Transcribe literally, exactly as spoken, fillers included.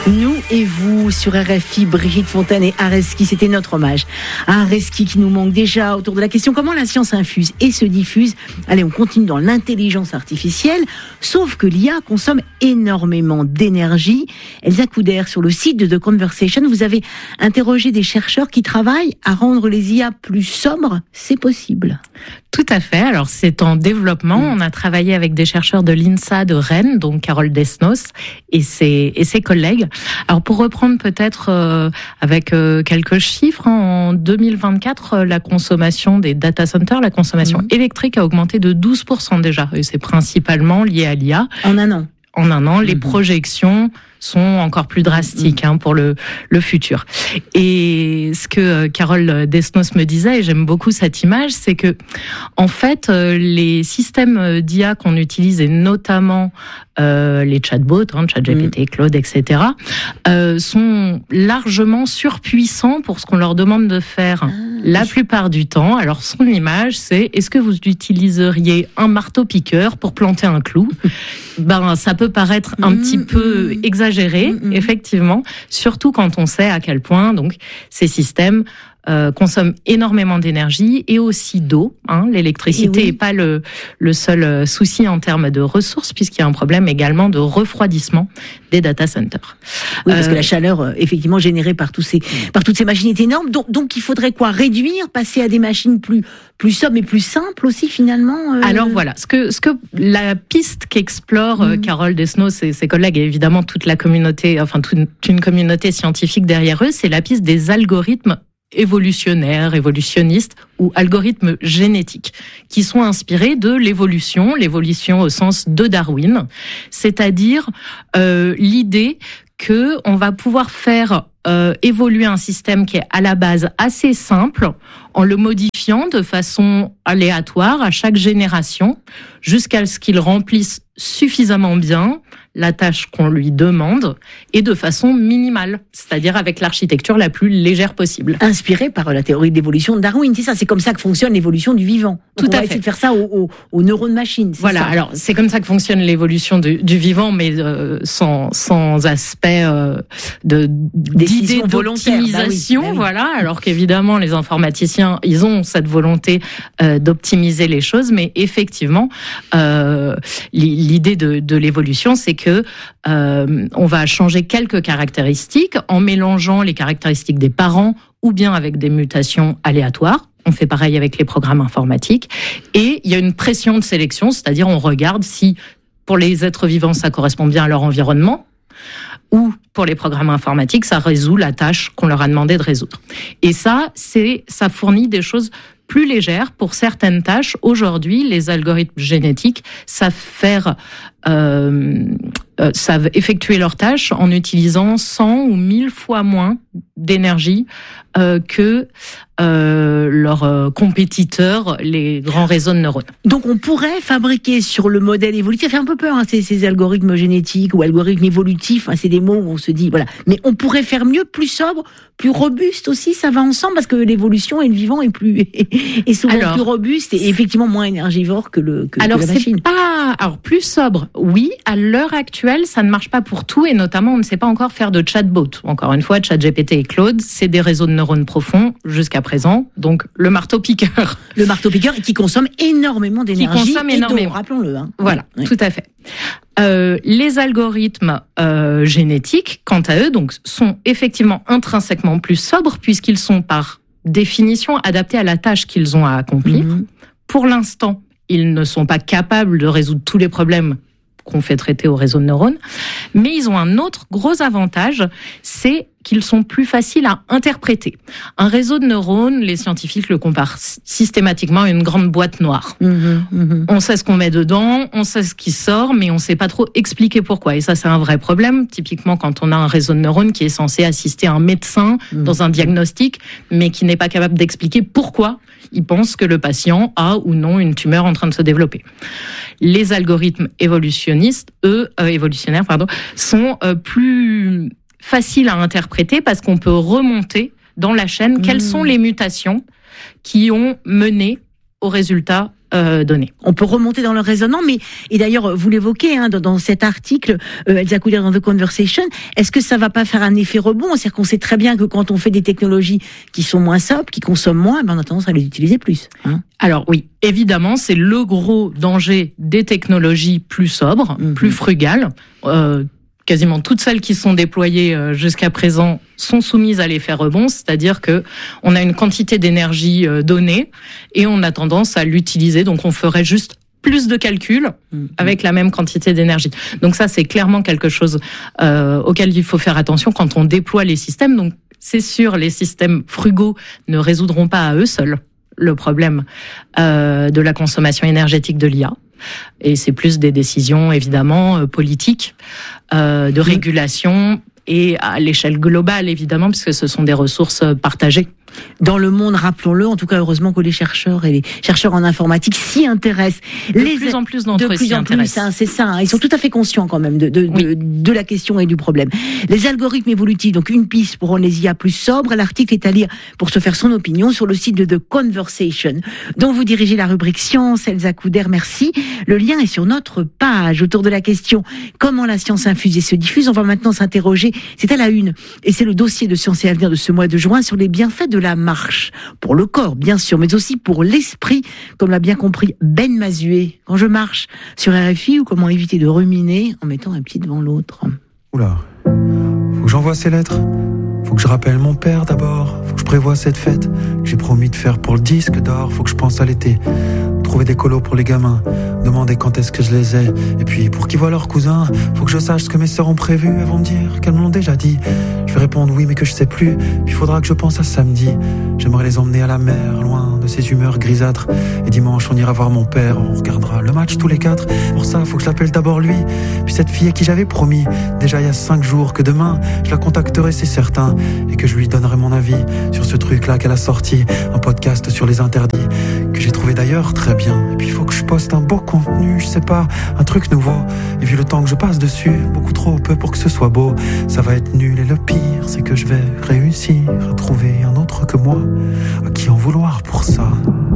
Nous et vous sur R F I, Brigitte Fontaine et Areski, c'était notre hommage à Areski qui nous manque déjà autour de la question comment la science infuse et se diffuse. Allez, on continue dans l'intelligence artificielle, sauf que l'I A consomme énormément d'énergie. Elsa Couder, sur le site de The Conversation, vous avez interrogé des chercheurs qui travaillent à rendre les I A plus sobres. C'est possible? Tout à fait. Alors, c'est en développement. Mmh. On a travaillé avec des chercheurs de l'INSA de Rennes, donc Carole Desnos et ses, et ses collègues. Alors, pour reprendre peut-être euh, avec euh, quelques chiffres, hein, en deux mille vingt-quatre, euh, la consommation des data centers, la consommation mmh. électrique a augmenté de douze pour cent déjà. Et c'est principalement lié à l'I A. En un an. En un an, mmh. les projections sont encore plus drastiques hein, pour le, le futur. Et ce que Carole Desnos me disait, et j'aime beaucoup cette image, c'est que en fait, les systèmes d'I A qu'on utilise, et notamment euh, les chatbots, hein, ChatGPT, Claude, et cetera, euh, sont largement surpuissants pour ce qu'on leur demande de faire ah, la plupart du temps. Alors son image, c'est est-ce que vous utiliseriez un marteau-piqueur pour planter un clou? Ben, ça peut paraître un mmh, petit peu mmh. exagéré, mmh. effectivement, surtout quand on sait à quel point donc ces systèmes euh, consomment énormément d'énergie et aussi d'eau. Hein. L'électricité n'est oui. pas le, le seul souci en termes de ressources, puisqu'il y a un problème également de refroidissement des data centers. Oui, parce euh, que la chaleur, effectivement, générée par tous ces, par toutes ces machines est énorme. Donc, donc, il faudrait quoi? Réduire, passer à des machines plus, plus sobres et plus simples aussi, finalement. Euh... Alors voilà, ce que, ce que la piste qu'explore mmh. Carole Desnos et ses collègues, et évidemment toute la communauté, enfin toute une communauté scientifique derrière eux, c'est la piste des algorithmes évolutionnaires, évolutionnistes ou algorithmes génétiques qui sont inspirés de l'évolution, l'évolution au sens de Darwin, c'est-à-dire euh, l'idée que on va pouvoir faire euh, évoluer un système qui est à la base assez simple en le modifiant de façon aléatoire à chaque génération jusqu'à ce qu'il remplisse suffisamment bien la tâche qu'on lui demande et de façon minimale, c'est-à-dire avec l'architecture la plus légère possible. Inspiré par la théorie d'évolution de Darwin, c'est ça, c'est comme ça que fonctionne l'évolution du vivant. Donc Tout on à va fait. essayer de faire ça aux, aux, aux neurones machines. Voilà, ça. alors c'est comme ça que fonctionne l'évolution du, du vivant, mais euh, sans, sans aspect euh, de d'idée d'optimisation, bah oui, bah oui. voilà. Alors qu'évidemment les informaticiens, ils ont cette volonté euh, d'optimiser les choses, mais effectivement, euh, l'idée de, de l'évolution, c'est que euh, on va changer quelques caractéristiques en mélangeant les caractéristiques des parents ou bien avec des mutations aléatoires. On fait pareil avec les programmes informatiques. Et il y a une pression de sélection, c'est-à-dire on regarde si pour les êtres vivants ça correspond bien à leur environnement ou pour les programmes informatiques ça résout la tâche qu'on leur a demandé de résoudre. Et ça, c'est ça fournit des choses plus légères pour certaines tâches. Aujourd'hui, les algorithmes génétiques savent faire, euh, euh, savent effectuer leurs tâches en utilisant cent ou mille fois moins d'énergie euh, que euh, leurs euh, compétiteurs, les grands réseaux de neurones. Donc on pourrait fabriquer sur le modèle évolutif, ça fait un peu peur hein, ces, ces algorithmes génétiques ou algorithmes évolutifs, hein, c'est des mots où on se dit, voilà, mais on pourrait faire mieux, plus sobre, plus robuste aussi, ça va ensemble parce que l'évolution et le vivant est plus est souvent alors, plus robuste et effectivement moins énergivore que le que, alors que la machine. C'est pas alors plus sobre, oui. À l'heure actuelle, ça ne marche pas pour tout et notamment on ne sait pas encore faire de chatbot. Encore une fois, ChatGPT et Claude, c'est des réseaux de neurones profonds jusqu'à présent. Donc le marteau-piqueur, le marteau-piqueur qui consomme énormément d'énergie, qui consomme et énormément. d'eau, rappelons-le. Hein. Voilà, oui. tout à fait. Euh, les algorithmes euh, génétiques, quant à eux, donc, sont effectivement intrinsèquement plus sobres puisqu'ils sont par définition adaptés à la tâche qu'ils ont à accomplir. Mmh. Pour l'instant, ils ne sont pas capables de résoudre tous les problèmes qu'on fait traiter au réseau de neurones, mais ils ont un autre gros avantage, c'est qu'ils sont plus faciles à interpréter. Un réseau de neurones, les scientifiques le comparent systématiquement à une grande boîte noire. Mmh, mmh. On sait ce qu'on met dedans, on sait ce qui sort, mais on ne sait pas trop expliquer pourquoi. Et ça, c'est un vrai problème. Typiquement, quand on a un réseau de neurones qui est censé assister un médecin mmh. dans un diagnostic, mais qui n'est pas capable d'expliquer pourquoi il pense que le patient a ou non une tumeur en train de se développer. Les algorithmes évolutionnistes, eux, euh, évolutionnaires, pardon, sont euh, plus faciles à interpréter parce qu'on peut remonter dans la chaîne mmh. quelles sont les mutations qui ont mené au résultat euh, données. On peut remonter dans le raisonnement, mais et d'ailleurs vous l'évoquez hein, dans, dans cet article, euh, Elsa Couder dans The Conversation. Est-ce que ça va pas faire un effet rebond? C'est-à-dire qu'on sait très bien que quand on fait des technologies qui sont moins sobres, qui consomment moins, ben on a tendance à les utiliser plus. Hein. Alors oui, évidemment, c'est le gros danger des technologies plus sobres, mmh. plus frugales. Euh, Quasiment toutes celles qui sont déployées jusqu'à présent sont soumises à l'effet rebond, c'est-à-dire que on a une quantité d'énergie donnée et on a tendance à l'utiliser. Donc on ferait juste plus de calculs avec la même quantité d'énergie. Donc ça, c'est clairement quelque chose euh, auquel il faut faire attention quand on déploie les systèmes. Donc c'est sûr, les systèmes frugaux ne résoudront pas à eux seuls le problème euh, de la consommation énergétique de l'I A. Et c'est plus des décisions, évidemment, euh, politiques, euh, de régulation et à l'échelle globale, évidemment, puisque ce sont des ressources partagées. Dans le monde, rappelons-le, en tout cas, heureusement que les chercheurs et les chercheurs en informatique s'y intéressent. De les plus en plus d'entre eux s'y intéressent. Hein, c'est ça, hein, ils sont tout à fait conscients quand même de, de, oui. de, de la question et du problème. Les algorithmes évolutifs, donc une piste pour rendre les I A plus sobres. L'article est à lire pour se faire son opinion sur le site de The Conversation, dont vous dirigez la rubrique Science. Elsa Couder, merci. Le lien est sur notre page autour de la question comment la science infuse et se diffuse. On va maintenant s'interroger, c'est à la une, et c'est le dossier de Science et Avenir de ce mois de juin sur les bienfaits de la marche, pour le corps bien sûr, mais aussi pour l'esprit, comme l'a bien compris Ben Mazué. Quand je marche sur R F I, ou comment éviter de ruminer en mettant un pied devant l'autre. Oula, faut que j'envoie ces lettres, faut que je rappelle mon père d'abord, faut que je prévoie cette fête que j'ai promis de faire pour le disque d'or, faut que je pense à l'été, trouver des colos pour les gamins, demander quand est-ce que je les ai, et puis pour qu'ils voient leurs cousins, faut que je sache ce que mes sœurs ont prévu, elles vont me dire qu'elles me l'ont déjà dit, je vais répondre oui mais que je sais plus, puis faudra que je pense à samedi, j'aimerais les emmener à la mer, loin de ces humeurs grisâtres, et dimanche on ira voir mon père, on regardera le match tous les quatre, pour ça faut que je l'appelle d'abord lui, puis cette fille à qui j'avais promis, déjà il y a cinq jours, que demain je la contacterai c'est certain, et que je lui donnerai mon avis sur ce truc là qu'elle a sorti, un podcast sur les interdits, que j'ai trouvé d'ailleurs très bien. Et puis il faut que je poste un beau contenu, je sais pas, un truc nouveau. Et vu le temps que je passe dessus, beaucoup trop peu pour que ce soit beau. Ça va être nul et le pire, c'est que je vais réussir à trouver un autre que moi, à qui en vouloir pour ça.